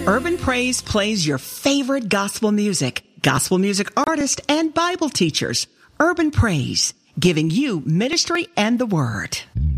Urban Praise plays your favorite gospel music artists, and Bible teachers. Urban Praise, giving you ministry and the word.